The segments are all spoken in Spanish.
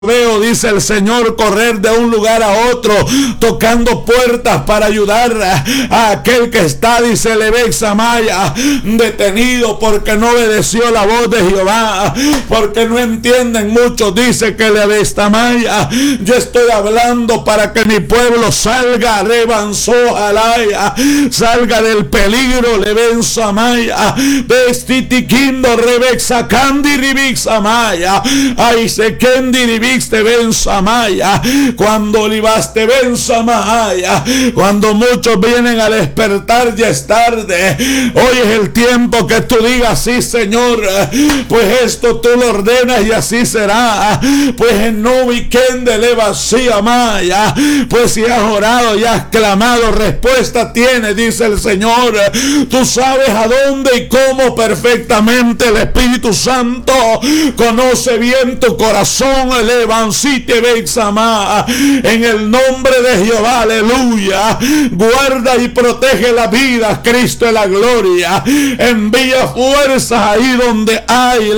Veo, dice el Señor, correr de un lugar a otro, tocando puertas para ayudar a aquel que está, dice Lebec Samaya, detenido porque no obedeció la voz de Jehová, porque no entienden mucho, dice que Lebec Samaya. Yo estoy hablando para que mi pueblo salga, rebanzó alaya, salga del peligro, Lebec Samaya, vestitiquindo, Rebec Sakandi, Ribik Samaya, ay se kendi Ribik te ven Samaya, cuando libaste ven Samaya, cuando muchos vienen a despertar ya es tarde. Hoy es el tiempo que tú digas sí, Señor, pues esto tú lo ordenas y así será. Pues en no weekend eleva así Amaya, pues si has orado y has clamado, respuesta tiene, dice el Señor. Tú sabes a dónde y cómo perfectamente. El Espíritu Santo conoce bien tu corazón. En el nombre de Jehová, aleluya. Guarda y protege la vida, Cristo de la gloria. Envía fuerzas ahí donde hay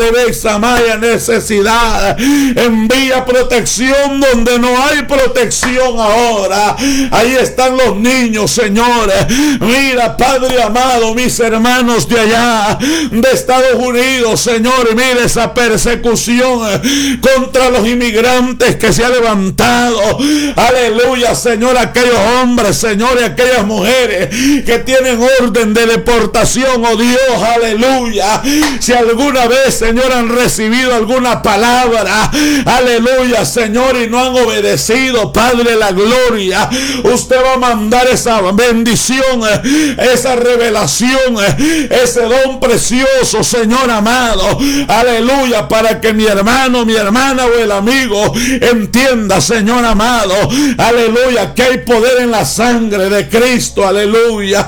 necesidad. Envía protección donde no hay protección ahora. Ahí están los niños, Señor. Mira, Padre amado, mis hermanos de allá, de Estados Unidos, Señor, mira esa persecución contra los inmigrantes que se ha levantado, aleluya, Señor, aquellos hombres, Señor, y aquellas mujeres que tienen orden de deportación, oh Dios, aleluya. Si alguna vez, Señor, han recibido alguna palabra, aleluya, Señor, y no han obedecido, Padre de la gloria, usted va a mandar esa bendición, esa revelación, ese don precioso, Señor amado, aleluya, para que mi hermano, mi hermana o el amigo entienda, Señor amado, aleluya, que hay poder en la sangre de Cristo, aleluya.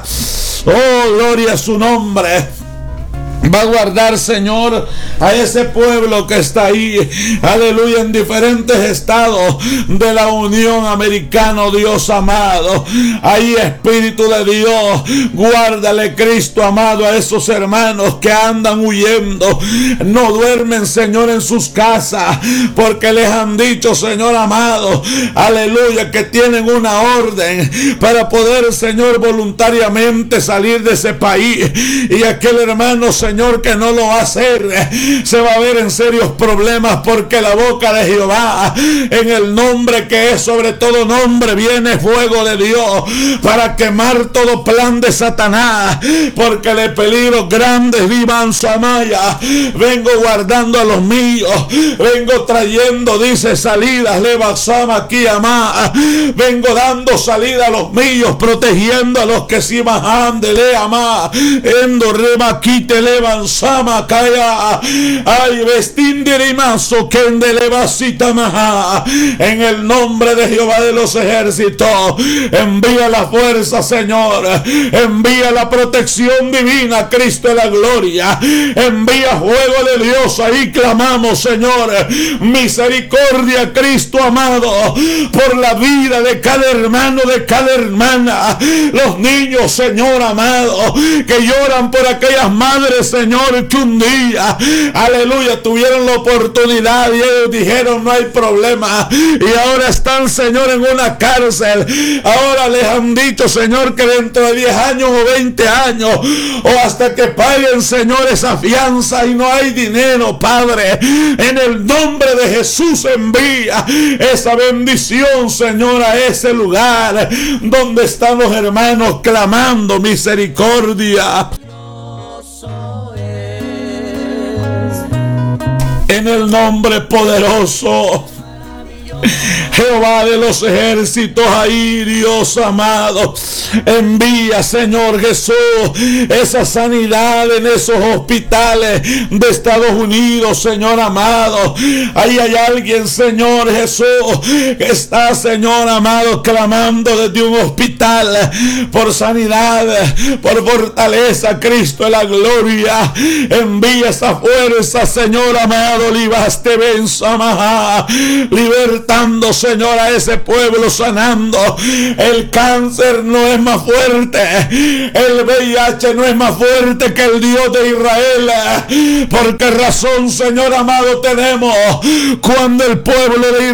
Oh, gloria a su nombre. Va a guardar, Señor, a ese pueblo que está ahí, aleluya, en diferentes estados de la Unión Americana, Dios amado. Ahí, Espíritu de Dios, guárdale, Cristo amado, a esos hermanos que andan huyendo. No duermen, Señor, en sus casas, porque les han dicho, Señor amado, aleluya, que tienen una orden para poder, Señor, voluntariamente salir de ese país. Y aquel hermano, Señor, que no lo va a hacer, se va a ver en serios problemas, porque la boca de Jehová, en el nombre que es sobre todo nombre, viene fuego de Dios para quemar todo plan de Satanás, porque de peligros grandes vivan Samaya. Vengo guardando a los míos, vengo trayendo, dice, salidas, levasama aquí amá, vengo dando salida a los míos, protegiendo a los que si bajan de le amá, endo rema quite leva Sama Kaya, ay vestindirimazo que endelevasita maja. En el nombre de Jehová de los ejércitos, envía la fuerza, Señor, envía la protección divina, Cristo de la gloria, envía fuego de Dios. Ahí clamamos, Señor, misericordia, Cristo amado, por la vida de cada hermano, de cada hermana, los niños, Señor amado, que lloran por aquellas madres, Señor, que un día, aleluya, tuvieron la oportunidad y ellos dijeron no hay problema, y ahora están, Señor, en una cárcel. Ahora les han dicho, Señor, que dentro de 10 años o 20 años o hasta que paguen, Señor, esa fianza, y no hay dinero, Padre. En el nombre de Jesús envía esa bendición, Señor, a ese lugar donde están los hermanos clamando misericordia. En el nombre poderoso Jehová de los ejércitos, ahí, Dios amado, envía, Señor Jesús, esa sanidad en esos hospitales de Estados Unidos, Señor amado. Ahí hay alguien, Señor Jesús, que está, Señor amado, clamando desde un hospital por sanidad, por fortaleza, Cristo de la gloria. Envía esa fuerza, Señor amado, libaste ben samaha, libertad levantando, Señor, a ese pueblo, sanando. El cáncer no es más fuerte, el VIH no es más fuerte que el Dios de Israel. ¿Por qué razón, Señor amado, tenemos cuando el pueblo de Israel